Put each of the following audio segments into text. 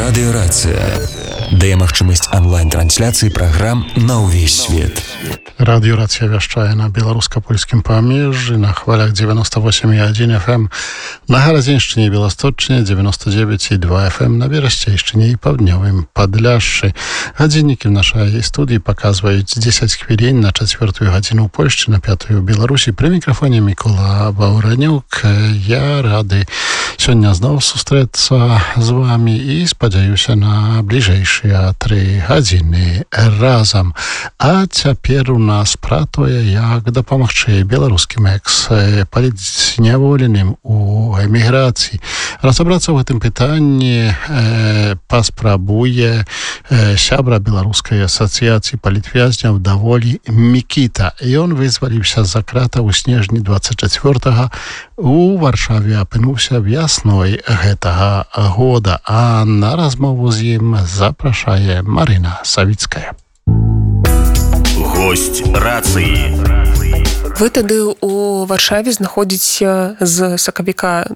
Радыёрацыя дае магчымасць онлайн-трансляцыі праграм на ўвесь свет. Радыёрацыя вяшчае на беларуска-польскім памежжы на хвалях 98,1 FM, на Гарадзеншчыне і Беласточчыне 99,2 FM, на Берасцейшчыне і паўднёвым Падляшшы. Гадзіннікі в нашай студыі паказваюць 10 хвілін на 4 гадзіну ў Польшчы, на 5 ў Беларусі. Пры мікрафоне Мікола Баўранюк. Я рады сёння зноў сустрэцца з вами і спадзяюся на бліжэйшыя 3 гадзіны разам. А цяпер у нас пра тое, як дапамагчы беларускім экс-палітзняволеным у эміграцыі. Разабрацца ў гэтым пытанні паспрабуе сябра Беларускай асацыяцыі палітвязняў Даволі Мікіта. Ён вызваліўся з-за крата ў снежні 24-го. У Варшаве апынуўся вясной гэтага года, а на размову з ім запрашае Марына Савіцкая. Госць рацыі. Вы тады ў Варшаве знаходзіцеся з сакавіка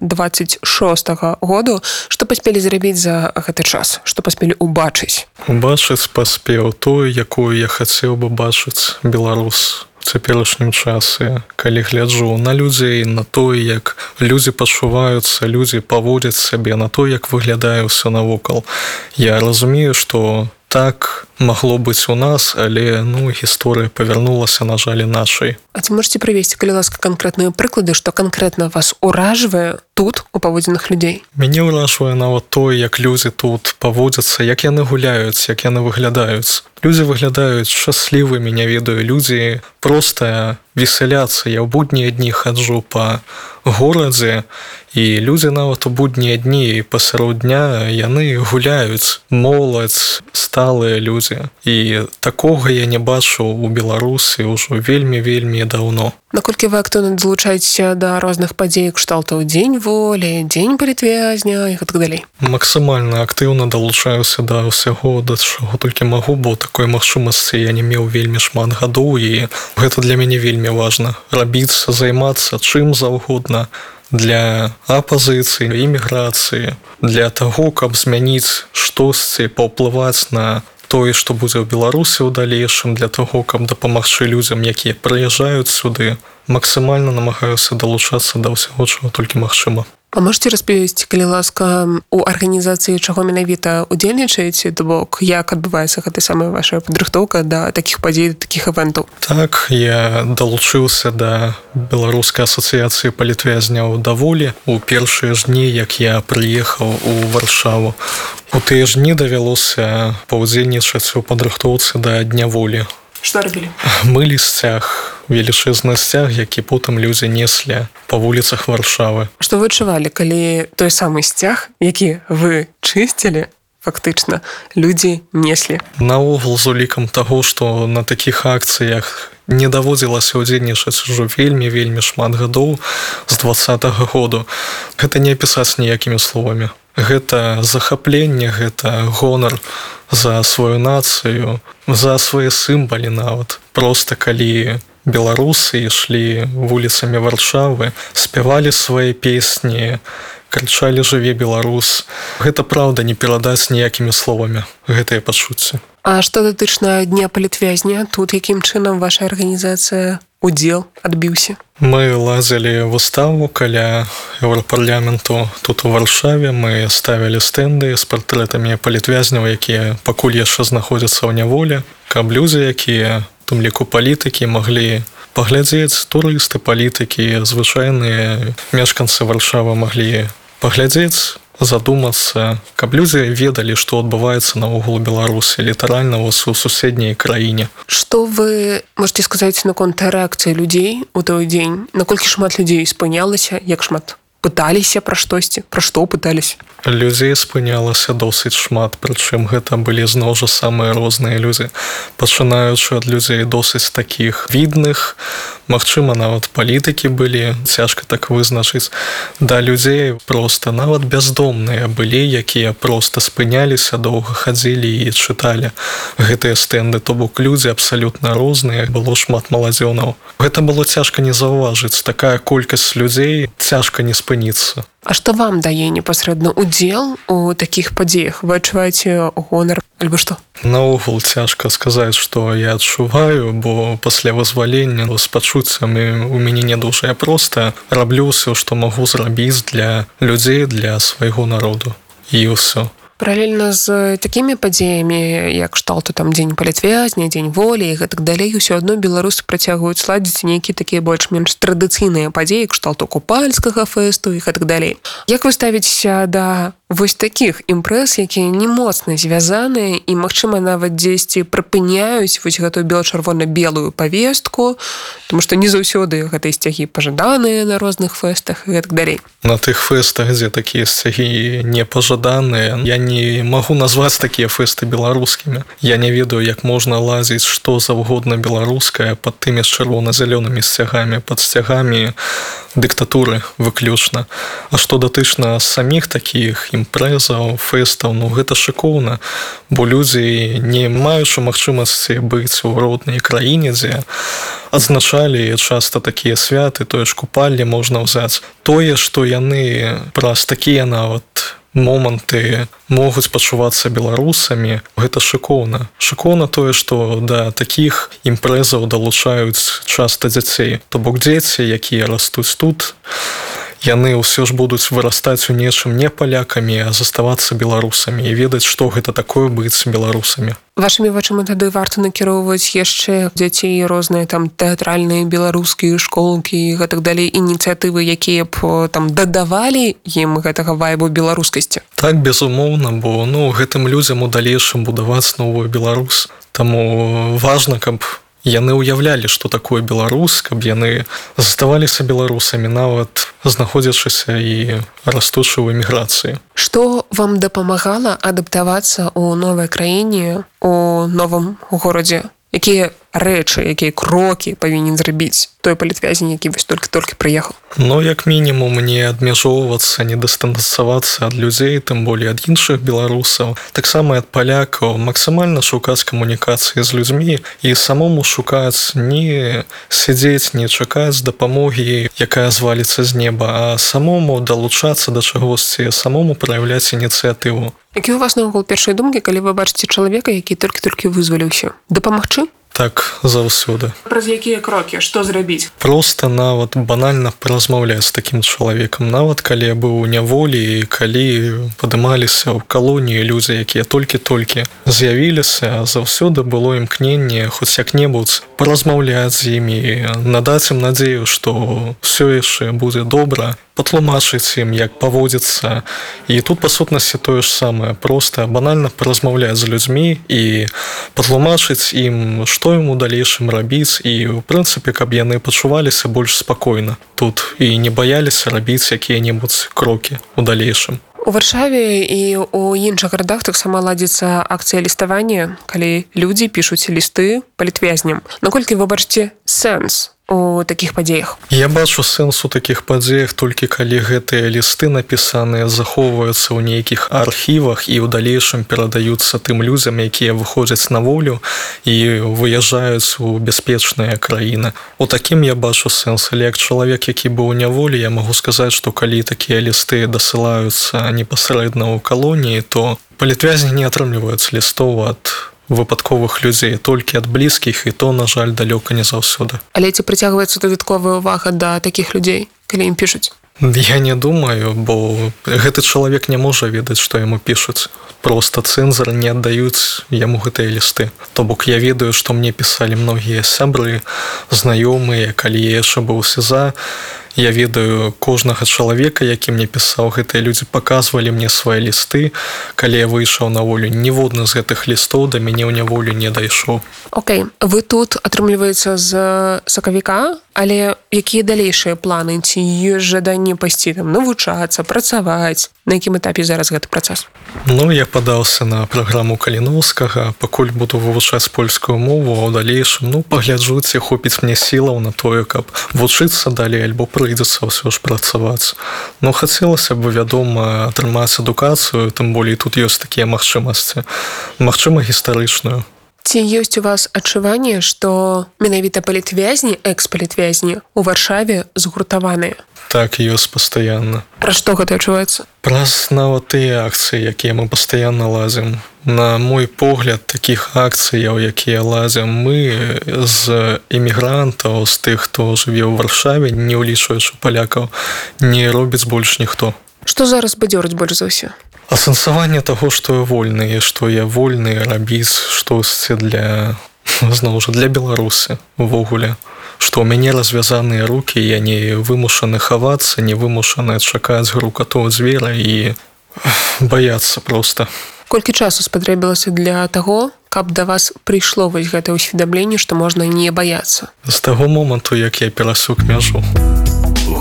26-го году. Што паспелі зрабіць за гэты час? Што паспелі ўбачыць? Убачыць паспеў тое, якую я хацеў бы бачыць беларус у цяперашнім часе. Калі гляджу на людзей, на тое, як людзі пачуваюцца, людзі паводзяць сябе, на тое, як выглядае ўсё навокал. Я разумею, што так магло быць у нас, але гісторыя павярнулася, на жаль, іначай. А ці можаце прывесці, калі ласка, канкрэтныя прыклады, што канкрэтна вас уражвае тут, у паводзінах людзей? Мяне ўражвае нават тое, як людзі тут паводзяцца, як яны гуляюць, як яны выглядаюць. Людзі выглядаюць шчаслівымі, не ведаю, людзі проста весяляцца. Я ў буднія дні хаджу па горадзе, і людзі нават у буднія дні пасярод дня яны гуляюць. Моладзь, сталыя людзі. І такога я не бачу у Беларусі ўжо вельмі даўно. Наколькі вы актыўна далучаецеся да розных падзей кшталтаў дзень волі, дзень палітвязня і так далей? Максімальна актыўна далучаюся да ўсяго, да чаго толькі магу, бо такой магчымасці я не меў вельмі шмат гадоў, і гэта для мяне вельмі важна. Рабіць, займацца чым заўгодна для апазіцыі, іміграцыі, для таго, каб змяніць штосьці, паўплываць на тое, што будзе ў Беларусі ў далейшым, для таго, каб дапамагчы людзям, якія прыязджаюць сюды. Максімальна намагаюся далучацца да ўсяго, чаго толькі магчыма. А можете распавесці, калі ласка, у арганізацыі чаго менавіта удзельнічаеце, то бок як адбываецца гэта самая ваша падрыхтоўка да такіх падзей, да такіх івентаў? Так, я далучыўся да Беларускай асацыяцыі палітвязняў Даволі у першыя ж дні, як я прыехаў у Варшаву. У тыя ж дні давялося паўдзельнічаць у падрыхтоўцы да Дня волі. Што рабілі? Мылі сцяг, велічэзны сцяг, які потым людзі неслі па вуліцах Варшавы. Што вы адчувалі, калі той самы сцяг, які вы чысцілі, фактычна, людзі неслі? Наогул, з улікам таго, што на такіх акцыях не даводзілася ўдзельнічаць ужо вельмі шмат гадоў з 20-го году. Гэта не апісаць ніякімі словамі. Гэта захапленне, гэта гонар за сваю нацыю, за свае сімвалы нават. Проста калі беларусы ішлі вуліцамі Варшавы, спявалі свае песні, крычалі «Жыве Беларус». Гэта праўда не перадаць ніякімі словамі, гэтыя пачуцці. А што датычна Дня палітвязня, тут якім чынам ваша арганізацыя удзел адбіўся? Мы лазілі выставу каля Еўрапарламенту тут у Варшаве. Мы ставілі стэнды з партрэтамі палітвязняў, якія пакуль яшчэ знаходзяцца ў няволі, каб людзі, якія, у тым ліку палітыкі, маглі паглядзець, турысты, палітыкі, звычайныя мешканцы Варшавы маглі паглядзець, задумацца, каб людзі ведалі, што адбываецца наогул у Беларусі, літаральна у суседняй краіне. Што вы можете сказаць наконт рэакцыі людзей у той дзень? Наколькі шмат людзей спынялася, як шмат пыталіся пра штосьці? Пра што пыталіся? Людзей спынялася досыць шмат, прычым гэта былі зноў жа самыя розныя людзі, пачынаючы ад людзей досыць такіх відных, магчыма, нават палітыкі былі, цяжка так вызначыць, да людзей проста нават бяздомныя былі, якія проста спыняліся, доўга хадзілі і чыталі гэтыя стэнды, то бок людзі абсалютна розныя, было шмат маладзёнаў. Гэта было цяжка не заўважыць, такая колькасць людзей, цяжка не спыніцца. А што вам дае непасрэдна удзел у такіх падзеях? Вы адчуваеце гонар альбо што? Наогул цяжка сказаць, што я адчуваю, бо пасля вызвалення з пачуццямі у мяне не дужа. Я проста раблю ўсё, што магу зрабіць для людзей, для свайго народу. І ўсё. Паралельна з такімі падзеямі, як кшталту там дзень палітвязня, дзень волі і гэтак далей, усё адно беларусы працягваюць ладзіць нейкія такія больш-менш традыцыйныя падзеі, кшталту купальскага фэсту і гэтак далей. Як вы ставіцеся да вось такіх імпрэз, якія не моцна звязаныя і, магчыма, нават дзесьці прыпыняюць вось гэтую бела-чырвона-белую павестку, тому што не заўсёды гэтыя сцягі пажаданыя на розных фэстах і гэтак далей. На тых фэстах, дзе такія сцягі непажаданыя, я не магу назваць такія фэсты беларускімі. Я не ведаю, як можна лазіць што заўгодна беларускае пад тымі з чырвона-зялёнымі сцягамі, пад сцягамі дыктатуры выключна. А што датычна саміх такіх імпрэзаў, фэстаў, ну гэта шыкоўна, бо людзі, не маючы магчымасці быць у роднай краіне, дзе адзначалі часта такія святы, тое ж купаллі можна ўзяць. Тое, што яны праз такія нават моманты могуць пачувацца беларусамі, гэта шыкоўна. Шыкоўна тое, што да такіх імпрэзаў далучаюць часта дзяцей. То бок дзеці, якія растуць тут, яны ўсё ж будуць вырастаць у нечым не палякамі, а заставацца беларусамі і ведаць, што гэта такое быць беларусамі. Вашымі вачыма тады варта накіроўваць яшчэ дзяцей розныя там тэатральныя беларускія школкі і гэтак далей, ініцыятывы, якія б там дадавалі ім гэтага вайбу беларускасці. Так, безумоўна, бо гэтым людзям у далейшым будаваць новую Беларусь. Таму важна, каб яны ўяўлялі, што такое беларус, каб яны заставаліся беларусамі, нават знаходзячыся і растучы ў эміграцыі. Што вам дапамагала адаптавацца ў новай краіне, у новым горадзе? Якія рэчы, якія крокі павінен зрабіць той палітвязень, які вось толькі прыехаў? Як мінімум, не адмяжоўвацца, не дыстанцавацца ад людзей, тым болей ад іншых беларусаў, таксама ад палякаў, максімальна шукаць камунікацыі з людзьмі і самому шукаць, не сядзець, не чакаць дапамогі, якая зваліцца з неба, а самому далучацца да чагосьці, самому праяўляць ініцыятыву. Які у вас наогул першыя думкі, калі вы бачыце чалавека, які толькі вызваліўся? Дапамагчы? Так, заўсёды. Праз якія крокі? Што зрабіць? Проста нават банальна паразмаўляць з такім чалавекам. Нават калі я быў у няволі і калі падымаліся ў калоніі людзі, якія толькі-толькі з'явіліся, заўсёды было імкненне хоць як-небудзь паразмаўляць з імі, надаць ім надзею, што ўсё яшчэ будзе добра, патлумачыць ім, як паводзіцца. І тут, па сутнасці, тое ж самае. Проста банальна паразмаўляць з людзьмі і патлумачыць ім, што ім у далейшым рабіць і, у прынцыпе, каб яны пачуваліся больш спакойна тут і не баяліся рабіць якія-небудзь крокі у далейшым. У Варшаве і ў іншых гарадах таксама ладзіцца акцыя ліставання, калі людзі пішуць лісты палітвязням. Наколькі вы бачыце сэнс у такіх падзеях? Я бачу сэнс у такіх падзеях толькі калі гэтыя лісты напісаныя захоўваюцца ў нейкіх архівах і ў далейшым перадаюцца тым людзям, якія выходзяць на волю і выязджаюць у бяспечныя краіны. У такім я бачу сэнс, але як чалавек, які быў у няволі, я магу сказаць, што калі такія лісты дасылаюцца непасрэдна ў калоніі, то палітвязні не атрымліваюць лістоў ад выпадковых людзей, толькі ад блізкіх, і то, на жаль, далёка не заўсёды. Але ці прыцягваецца дадатковая ўвага да такіх людзей, калі ім пішуць? Я не думаю, бо гэты чалавек не можа ведаць, што яму пішуць. Проста цэнзары не аддаюць яму гэтыя лісты. То бок я ведаю, што мне пісалі многія сябры, знаёмыя, калі я яшчэ быў СЗА. Я ведаю кожнага чалавека, які мне пісаў, гэтыя людзі паказвалі мне свае лісты. Калі я выйшаў на волю, ніводны з гэтых лістоў да мяне ў няволю не дайшоў. Окей, вы тут, атрымліваецца, з сакавіка, але якія далейшыя планы? Ці ёсць жаданне пайсці там навучацца, працаваць? На якім этапе зараз гэты працэс? Я падаўся на праграму Каліноўскага, пакуль буду вывучаць польскую мову, а ў далейшым, пагляджу, ці хопіць мне сілаў на тое, каб вучыцца далей, альбо прыйдзецца ўсё ж працаваць. Хацелася б, вядома, атрымаць адукацыю, тым болей тут ёсць такія магчымасці. Магчыма, гістарычную. Ці ёсць у вас адчуванне, што менавіта палітвязні, экс-палітвязні у Варшаве згуртаваныя? Так, ёсць пастаянна. Пра што гэта адчуваецца? Праз нават тыя акцыі, якія мы пастаянна лазім. На мой погляд, такіх акцыяў, якія лазім мы з эмігрантаў, з тых, хто жыве ў Варшаве, не ўлічваючы палякаў, не робіць больш ніхто. Што зараз бадзёрыць больш за ўсё? Асэнсаванне таго, што я вольны, і што я вольны рабіць штосьці зноў жа, для Беларусі увогуле. Што ў мяне развязаныя рукі, я не вымушаны хавацца, не вымушаны чакаць грукату звера і баяцца проста. Колькі часу спатрэбілася для таго, каб да вас прыйшло вось гэта ўсведамленне, што можна не баяцца? З таго моманту, як я перасек мяжу.